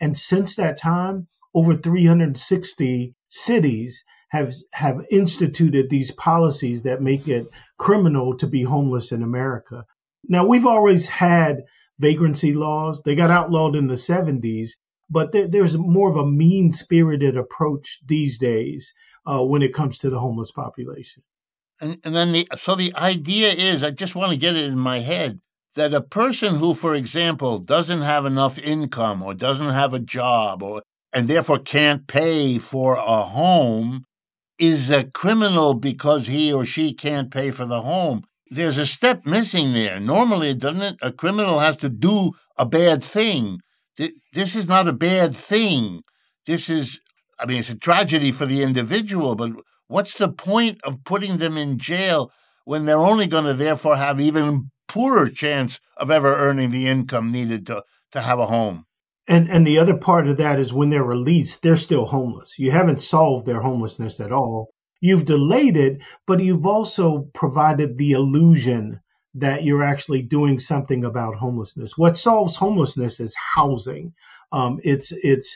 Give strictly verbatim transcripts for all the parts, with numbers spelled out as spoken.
And since that time, over three hundred sixty cities have have instituted these policies that make it criminal to be homeless in America. Now, we've always had vagrancy laws. They got outlawed in the seventies, but there, there's more of a mean-spirited approach these days uh, when it comes to the homeless population. And, and then the so the idea is, I just want to get it in my head, that a person who, for example, doesn't have enough income or doesn't have a job or and therefore can't pay for a home is a criminal because he or she can't pay for the home. There's a step missing there. Normally, doesn't it? A criminal has to do a bad thing. This is not a bad thing. This is, I mean, it's a tragedy for the individual, but what's the point of putting them in jail when they're only going to therefore have even poorer chance of ever earning the income needed to, to have a home? And and the other part of that is when they're released, they're still homeless. You haven't solved their homelessness at all. You've delayed it, but you've also provided the illusion that you're actually doing something about homelessness. What solves homelessness is housing. Um, it's it's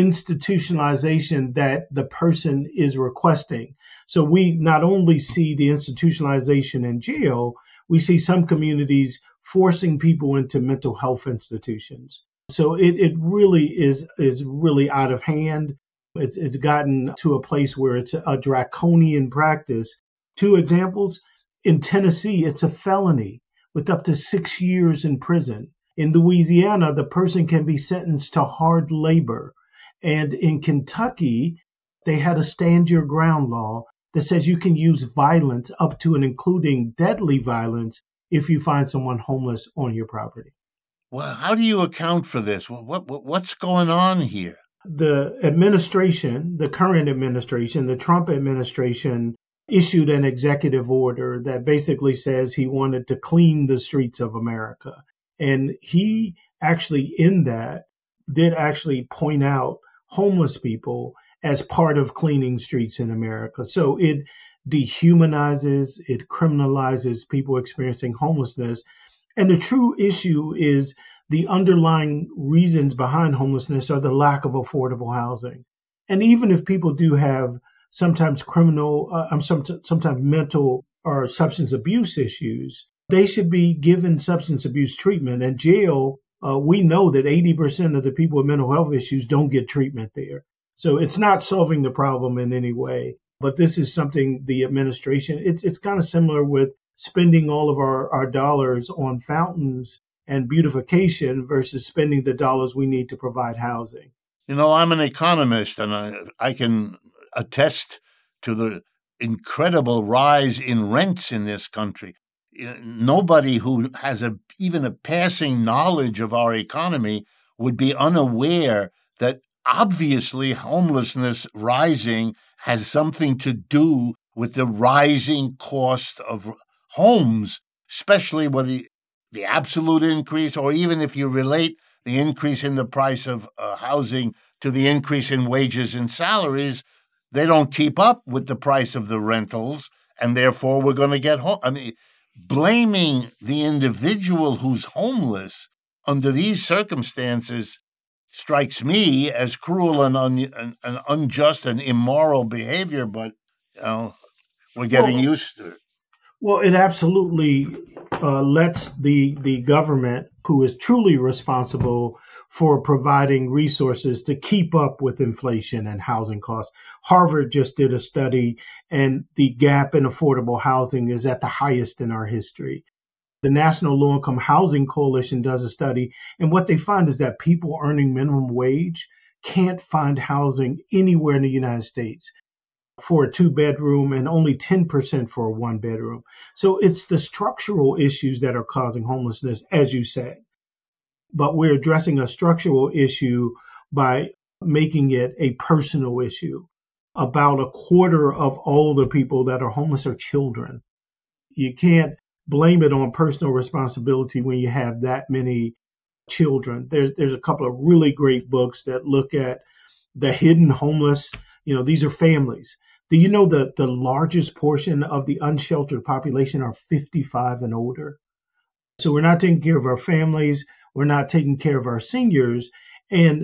institutionalization that the person is requesting. So we not only see the institutionalization in jail, we see some communities forcing people into mental health institutions. So it, it really is is really out of hand. It's it's gotten to a place where it's a draconian practice. Two examples. In Tennessee, it's a felony with up to six years in prison. In Louisiana, the person can be sentenced to hard labor. And in Kentucky, they had a stand your ground law that says you can use violence up to and including deadly violence if you find someone homeless on your property. Well, how do you account for this? What, what what's going on here? The administration, the current administration, the Trump administration, issued an executive order that basically says he wanted to clean the streets of America. And he actually, in that, did actually point out homeless people as part of cleaning streets in America. So it dehumanizes, it criminalizes people experiencing homelessness. And the true issue is the underlying reasons behind homelessness are the lack of affordable housing. And even if people do have sometimes criminal, uh, sometimes mental or substance abuse issues, they should be given substance abuse treatment. And jail, uh, we know that eighty percent of the people with mental health issues don't get treatment there. So it's not solving the problem in any way. But this is something the administration, it's it's kind of similar with spending all of our, our dollars on fountains and beautification versus spending the dollars we need to provide housing. You know, I'm an economist, and I, I can attest to the incredible rise in rents in this country. Nobody who has a even a passing knowledge of our economy would be unaware that obviously homelessness rising has something to do with the rising cost of homes, especially with the, the absolute increase, or even if you relate the increase in the price of uh, housing to the increase in wages and salaries, they don't keep up with the price of the rentals, and therefore we're going to get home. I mean, blaming the individual who's homeless under these circumstances strikes me as cruel and, un- and, and unjust and immoral behavior, but you know, we're getting well, used to it. Well, it absolutely uh, lets the the government, who is truly responsible for providing resources to keep up with inflation and housing costs. Harvard just did a study, and the gap in affordable housing is at the highest in our history. The National Low Income Housing Coalition does a study, and what they find is that people earning minimum wage can't find housing anywhere in the United States for a two-bedroom and only ten percent for a one-bedroom. So it's the structural issues that are causing homelessness, as you said. But we're addressing a structural issue by making it a personal issue. About a quarter of all the people that are homeless are children. You can't blame it on personal responsibility when you have that many children. There's there's a couple of really great books that look at the hidden homeless. You know, these are families. Do you know that the largest portion of the unsheltered population are fifty-five and older? So we're not taking care of our families. We're not taking care of our seniors. And